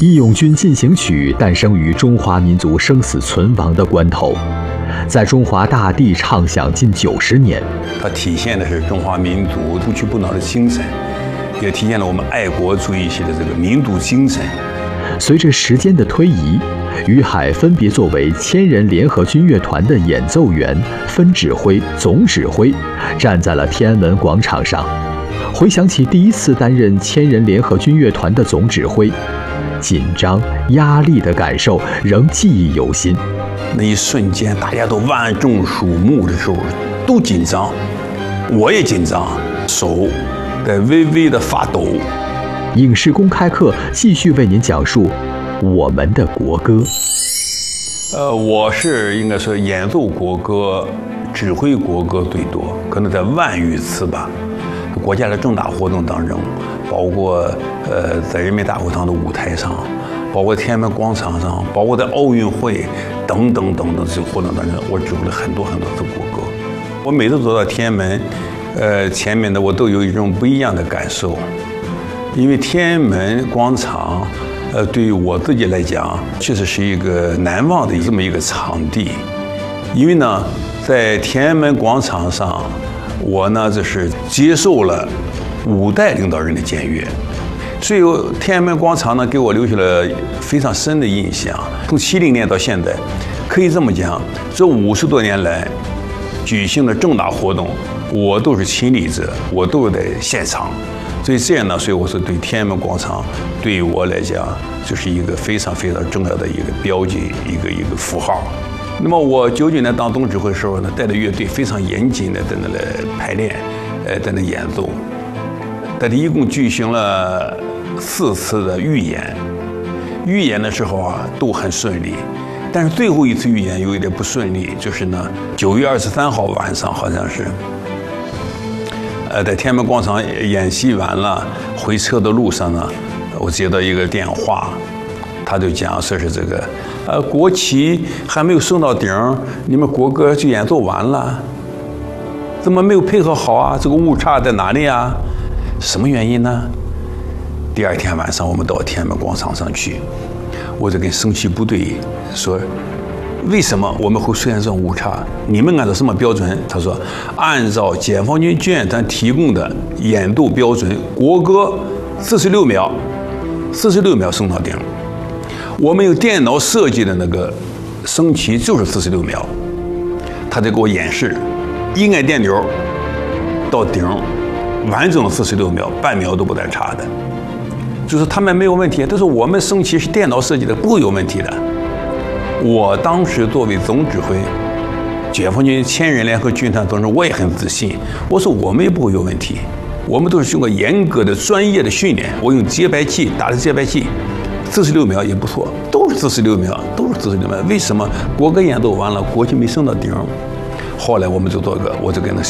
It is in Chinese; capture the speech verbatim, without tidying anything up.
义勇军进行曲诞生于中华民族生死存亡的关头，在中华大地唱响近九十年。 它体现的是中华民族不屈不挠的精神，也体现了我们爱国主义系的这个民族精神。 随着时间的推移，于海分别作为千人联合军乐团的演奏员、分指挥、总指挥，站在了天安门广场上。回想起第一次担任千人联合军乐团的总指挥，紧张、压力的感受仍记忆犹新。 那一瞬间，大家都万众瞩目的时候，都紧张，我也紧张，手在微微的发抖。 影视公开课继续为您讲述我们的国歌。 呃，我是应该说演奏国歌、指挥国歌最多，可能在万余次吧。国家的重大活动当中，包括呃在人民大会堂的舞台上，包括天安门广场上，包括在奥运会等等等等这些活动当中，我指挥了很多很多次国歌。我每次走到天安门，呃前面的我都有一种不一样的感受，因为天安门广场，呃对于我自己来讲，确实是一个难忘的这么一个场地，因为呢，在天安门广场上，我呢就是接受了五代领导人的检阅。所以天安门广场呢，给我留下了非常深的印象。从七零年到现在，可以这么讲，这五十多年来举行的重大活动，我都是亲历者，我都是在现场。所以这样呢，所以我是对天安门广场，对于我来讲，就是一个非常非常重要的一个标记，一个一个符号。那么我九九年当总指挥的时候呢，带着乐队非常严谨的在那来排练，呃，在那演奏。但是一共举行了四次的预演，预演的时候啊都很顺利，但是最后一次预演有一点不顺利，就是呢九月二十三号晚上好像是，呃，在天安门广场演习完了，回车的路上呢，我接到一个电话，他就讲说是这个，呃，国旗还没有升到顶，你们国歌就演奏完了，怎么没有配合好啊？这个误差在哪里啊？什么原因呢？第二天晚上，我们到天安门广场上去，我就跟升旗部队说，为什么我们会出现这种误差？你们按照什么标准？他说，按照解放军军乐团提供的演奏标准，国歌四十六秒，四十六秒升到顶。我们有电脑设计的那个升旗就是四十六秒，他就给我演示，一按电钮到顶。完整的四十六秒，半秒都不带差的，就是他们没有问题。但是我们升旗是电脑设计的，不会有问题的。我当时作为总指挥，解放军千人联合军团当中，我也很自信。我说我们也不会有问题，我们都是经过严格的专业的训练。我用节拍器打的节拍器，四十六秒也不错，都是四十六秒，都是四十六秒。为什么国歌演奏完了，国旗没升到顶？后来我们就做个，我就跟那